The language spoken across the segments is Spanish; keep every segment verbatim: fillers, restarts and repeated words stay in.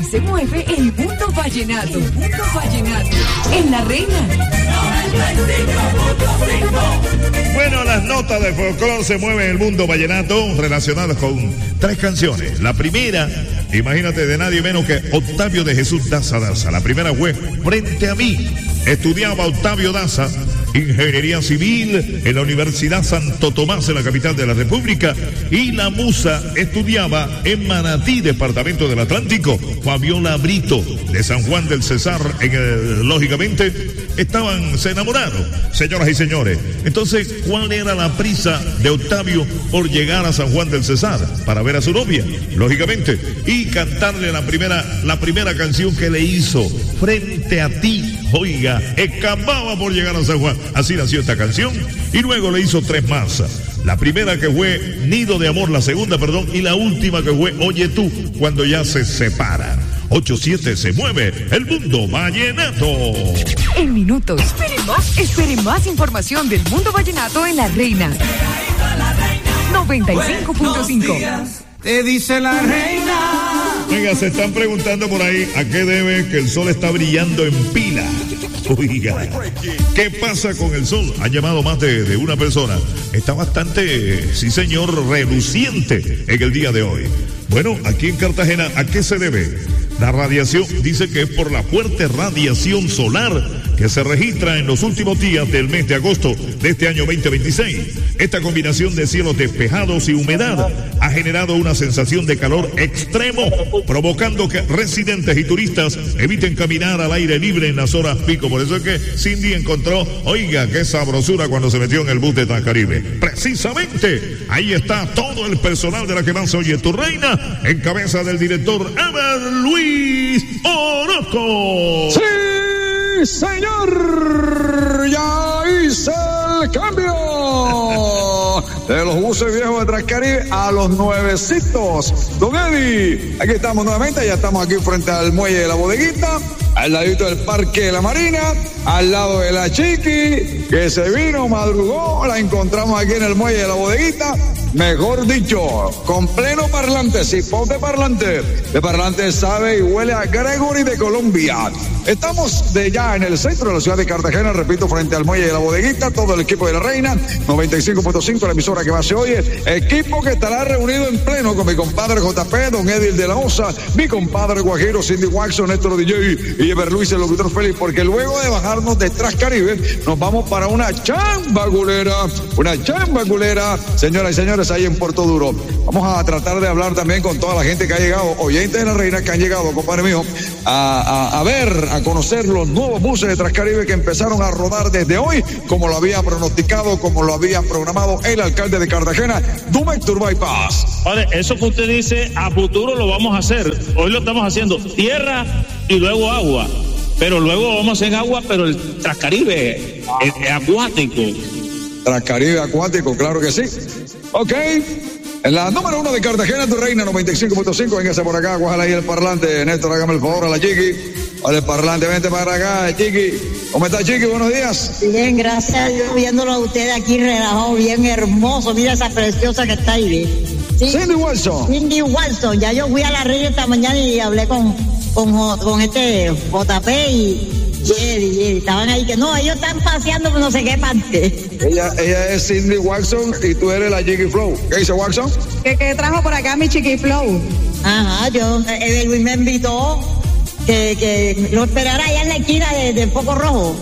se mueve el mundo vallenato. El mundo vallenato. En La Reina. Bueno, las notas del folclore se mueven en el mundo vallenato relacionadas con tres canciones. La primera, imagínate, de nadie menos que Octavio de Jesús Daza Daza. La primera fue Frente a mí. Estudiaba Octavio Daza Ingeniería Civil en la Universidad Santo Tomás, en la capital de la República, y la musa estudiaba en Manatí, departamento del Atlántico, Fabiola Brito, de San Juan del Cesar. En el, lógicamente, estaban, se enamoraron, señoras y señores. Entonces, ¿cuál era la prisa de Octavio por llegar a San Juan del Cesar para ver a su novia? Lógicamente, y cantarle la primera, la primera canción que le hizo, Frente a ti. Oiga, escapaba por llegar a San Juan. Así nació esta canción, y luego le hizo tres más. La primera que fue Nido de Amor, la segunda, perdón, y la última que fue Oye Tú, cuando ya se separan. ocho siete se mueve el mundo vallenato. En minutos, esperen más, esperen más información del mundo vallenato en La Reina. noventa y cinco punto cinco. Te dice la reina. Oiga, se están preguntando por ahí a qué debe que el sol está brillando en pila. Oiga, ¿qué pasa con el sol? Han llamado más de, de una persona. Está bastante, sí señor, reluciente en el día de hoy. Bueno, aquí en Cartagena, ¿a qué se debe? La radiación dice que es por la fuerte radiación solar que se registra en los últimos días del mes de agosto de este año veinte veintiséis. Esta combinación de cielos despejados y humedad ha generado una sensación de calor extremo, provocando que residentes y turistas eviten caminar al aire libre en las horas pico. Por eso es que Cindy encontró, oiga, qué sabrosura cuando se metió en el bus de Transcaribe. Precisamente, ahí está todo el personal de la que más se oye Tu Reina, en cabeza del director Ever Luis Orozco. ¡Sí, señor! ¡Ya hice el cambio! De los buses viejos de Transcaribe a los nuevecitos. Don Eddie, aquí estamos nuevamente, ya estamos aquí frente al muelle de la Bodeguita, al ladito del Parque de la Marina, al lado de la Chiqui, que se vino, madrugó, la encontramos aquí en el muelle de la Bodeguita, mejor dicho, con pleno parlante, cipote parlante, de parlante sabe y huele a Gregory de Colombia. Estamos de ya en el centro de la ciudad de Cartagena, repito, frente al muelle de la Bodeguita, todo el equipo de La Reina, noventa y cinco punto cinco, la emisora que más se oye, equipo que estará reunido en pleno con mi compadre J P, don Edil de la Osa, mi compadre Guajiro, Cindy Waxon, Néstor D J y Ever Luis, el locutor Félix, porque luego de bajarnos de Transcaribe, nos vamos para una chamba culera, una chamba culera, señoras y señores, ahí en Puerto Duro. Vamos a tratar de hablar también con toda la gente que ha llegado, oyentes de La Reina que han llegado, compadre mío, a, a, a ver, a conocer los nuevos buses de Transcaribe que empezaron a rodar desde hoy, como lo había pronosticado, como lo había programado el alcalde de Cartagena, Dumek Turbay Paz. Vale, eso que usted dice, a futuro lo vamos a hacer. Hoy lo estamos haciendo, tierra y luego agua. Pero luego vamos a hacer agua, pero el Transcaribe es, es acuático. Transcaribe acuático, claro que sí. Ok. En la número uno de Cartagena, Tu Reina, noventa y cinco punto cinco. Véngase por acá, guájala ahí el parlante. Néstor, hágame el favor a la Chiqui. Al parlante, vente para acá, Chiqui. ¿Cómo está, Chiqui? Buenos días. Bien, gracias a Dios, viéndolo a usted aquí relajado, bien hermoso. Mira esa preciosa que está ahí. ¿Sí? Cindy Wilson. Cindy Wilson. Ya yo fui a la Reina esta mañana y hablé con, con, con este J P y... Y Eddie, estaban ahí que no, ellos están paseando por no sé qué parte. Ella, ella es Cindy Waxon y tú eres la Chiqui Flow. ¿Qué dice Waxon? ¿Qué, qué trajo por acá mi Chiqui Flow? Ajá, yo, Eddie Luis me invitó que, que lo esperara allá en la esquina de, de Foco Rojo.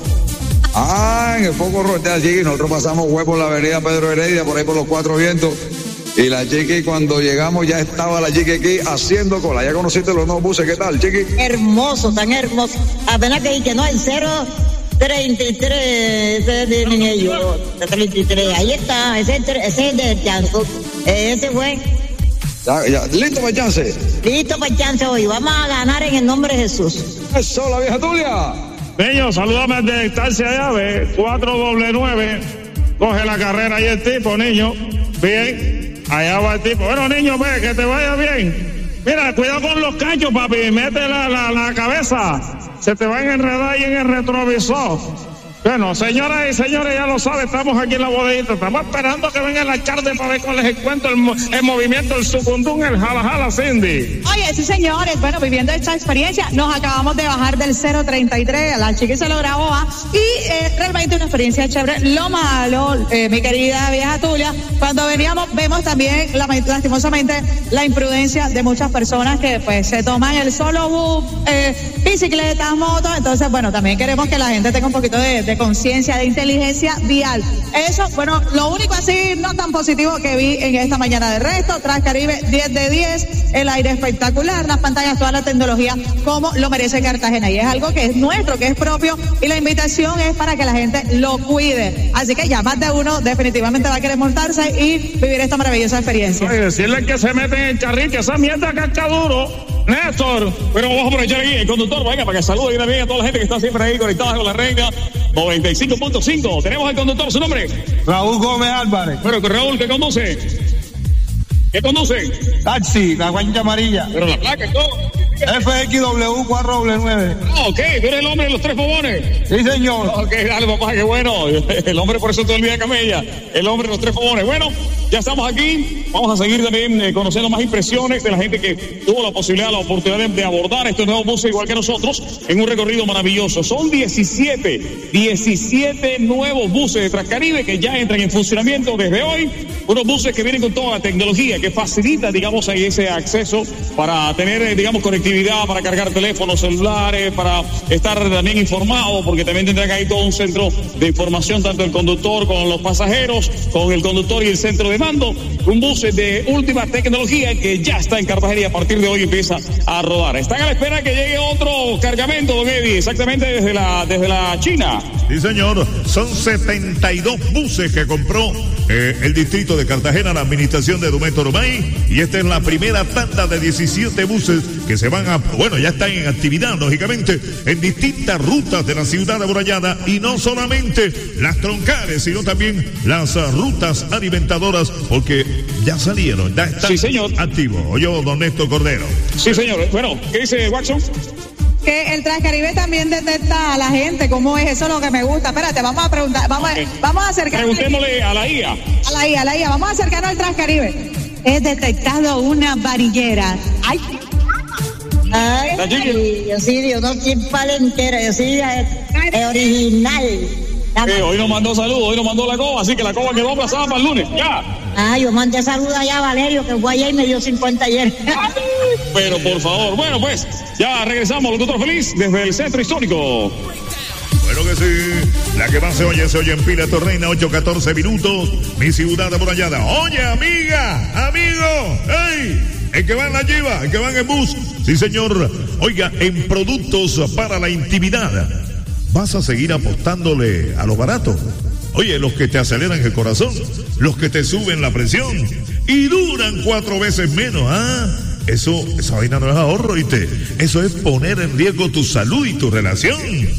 Ah, en el Foco Rojo está Chiqui. Nosotros pasamos huevo por la avenida Pedro Heredia, por ahí por los Cuatro Vientos. Y la Chiqui, cuando llegamos, ya estaba la Chiqui aquí haciendo cola. ¿Ya conociste los nuevos buses? ¿Qué tal, Chiqui? Hermoso, tan hermoso. Apenas que dije, no, el cero treinta y tres, ese es de ellos, treinta y tres, ahí está, ese, ese es de Chanzo, ese fue. Ya, ya, ¿listo para el chance? Listo para el chance hoy, vamos a ganar en el nombre de Jesús. Eso, la vieja Tulia. Niño, salúdame de distancia ya, ve, cuatro doble nueve, coge la carrera ahí el tipo, niño, bien. Allá va el tipo. Bueno, niño, ve, que te vaya bien. Mira, cuidado con los canchos, papi. Mete la, la, la cabeza. Se te van a enredar ahí en el retrovisor. Bueno, señoras y señores, ya lo saben, estamos aquí en la bodeguita, estamos esperando que venga el alcalde para ver cuál es el cuento, el, el movimiento, el sucundún, el jala jala, Cindy. Oye, sí señores, bueno, viviendo esta experiencia, nos acabamos de bajar del cero treinta y tres, la chica se lo grabó, ¿ah? y eh, realmente una experiencia chévere. Lo malo, eh, mi querida vieja Tulia, cuando veníamos, vemos también, lastimosamente, la imprudencia de muchas personas que pues se toman el solo bus, eh, bicicletas, motos, entonces bueno, también queremos que la gente tenga un poquito de, de conciencia, de inteligencia vial. Eso, bueno, lo único así no tan positivo que vi en esta mañana de resto, Transcaribe diez de diez, el aire espectacular, las pantallas, toda la tecnología como lo merece Cartagena, y es algo que es nuestro, que es propio, y la invitación es para que la gente lo cuide. Así que ya más de uno definitivamente va a querer montarse y vivir esta maravillosa experiencia. Oye, decirle que se mete en el carril, que esa mierda casca duro. Néstor, pero vamos a aprovechar aquí el conductor, venga, para que salude bien a toda la gente que está siempre ahí conectada con la Reina noventa y cinco punto cinco. Tenemos al conductor, su nombre. Raúl Gómez Álvarez. Bueno, Raúl, ¿qué conduce? ¿Qué conduce? Taxi, la guancha amarilla. Pero la placa y todo. F X W cuatro doble nueve. Ah, ok, tú eres el hombre de los tres fogones. Sí, señor. Ok, dale, papá, qué bueno. El hombre, por eso todo el día camella. El hombre de los tres fogones. Bueno, ya estamos aquí. Vamos a seguir también eh, conociendo más impresiones de la gente que tuvo la posibilidad, la oportunidad de, de abordar estos nuevos buses igual que nosotros en un recorrido maravilloso. Son diecisiete, diecisiete nuevos buses de Transcaribe que ya entran en funcionamiento desde hoy. Unos buses que vienen con toda la tecnología que facilita, digamos, ahí ese acceso para tener, eh, digamos, conectividad, para cargar teléfonos celulares, para estar también informado, porque también tendrán ahí todo un centro de información, tanto el conductor con los pasajeros, con el conductor y el centro de mando. Un bus de última tecnología que ya está en Cartagena y a partir de hoy empieza a rodar. Están a la espera que llegue otro cargamento, don Eddie, exactamente desde la, desde la China. Sí, señor. Son setenta y dos buses que compró eh, el distrito de Cartagena, la administración de Dumento Romay, y esta es la primera tanda de diecisiete buses que se van a, bueno, ya están en actividad, lógicamente, en distintas rutas de la ciudad de Amurallada, y no solamente las troncales, sino también las uh, rutas alimentadoras, porque ya salieron, ya están sí, señor. activos. Oye, don Néstor Cordero. Sí, señor. Bueno, ¿qué dice Watson? Que el Transcaribe también detecta a la gente, ¿cómo es? Eso es lo que me gusta. Espérate, vamos a preguntar, vamos, okay. a, vamos a acercarnos. Preguntémosle a la I A. A la I A, a la I A, vamos a acercarnos al Transcaribe. He detectado una varillera. Ay, Ay, ay, yo sí, yo no soy palentera, yo soy eh, eh, original. Eh, hoy nos mandó saludos, hoy nos mandó la coba, así que la coba quedó aplazada para el lunes, ya. Ah, yo mandé saludos allá a Valerio, que fue allá y me dio cincuenta ayer. Pero por favor, bueno pues, ya regresamos, locutor feliz, desde el centro histórico. Bueno que sí, la que más se oye, se oye en Pila Torreina, ocho catorce minutos, mi ciudad amurallada. Oye, amiga, amigo, hey, el que va en la Chiva, el que va en el bus. Sí, señor. Oiga, en productos para la intimidad, ¿vas a seguir apostándole a los baratos? Oye, los que te aceleran el corazón, los que te suben la presión y duran cuatro veces menos, ¿ah? Eso, esa vaina no es ahorro, ¿viste? Eso es poner en riesgo tu salud y tu relación.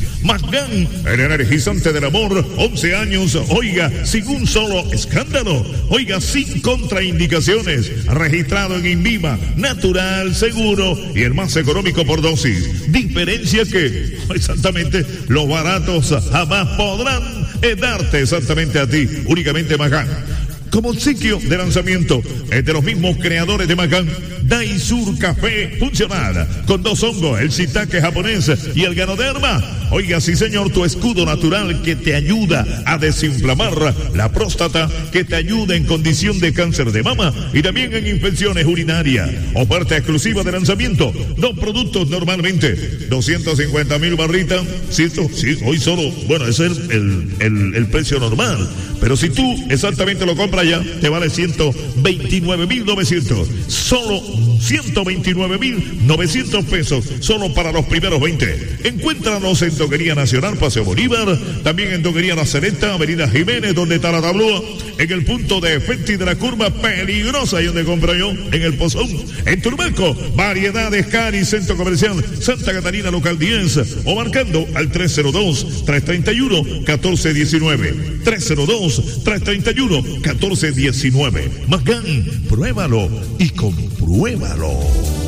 Magán, el energizante del amor, once años, oiga, sin un solo escándalo, oiga, sin contraindicaciones, registrado en INVIMA, natural, seguro y el más económico por dosis. Diferencia que, exactamente, los baratos jamás podrán darte exactamente a ti, únicamente Magán. Como obsequio de lanzamiento es de los mismos creadores de Magán, Daisur Café Funcional, con dos hongos, el shiitake japonés y el ganoderma. Oiga, sí señor, tu escudo natural que te ayuda a desinflamar la próstata, que te ayuda en condición de cáncer de mama y también en infecciones urinarias. Oferta exclusiva de lanzamiento, dos productos normalmente, doscientos cincuenta mil barritas, sí, sí, hoy solo, bueno, ese es el, el, el precio normal, pero si tú exactamente lo compras ya, te vale ciento veintinueve mil novecientos, solo ciento veintinueve mil novecientos pesos, solo para los primeros veinte. Encuéntranos en Droguería Nacional, Paseo Bolívar, también en Droguería La Sereta, Avenida Jiménez, donde está la tablúa, en el punto de Fenti de la curva peligrosa, y donde compro yo, en el Pozón, en Turbaco, Variedades Cari, Centro Comercial Santa Catarina, local diez, o marcando al tres cero dos, tres tres uno, uno cuatro uno nueve, tres cero dos, tres tres uno, uno cuatro uno nueve. Magán, pruébalo y compruébalo.